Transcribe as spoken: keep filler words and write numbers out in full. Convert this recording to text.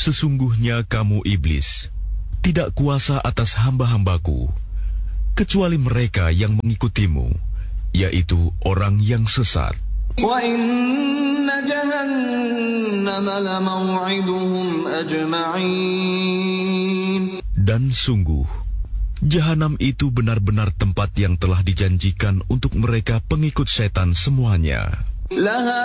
Sesungguhnya kamu iblis tidak kuasa atas hamba-hambaku, kecuali mereka yang mengikutimu, yaitu orang yang sesat. Wa inna jahannama lamaw'iduhum ajma'in. Dan sungguh, Jahanam itu benar-benar tempat yang telah dijanjikan untuk mereka pengikut setan semuanya.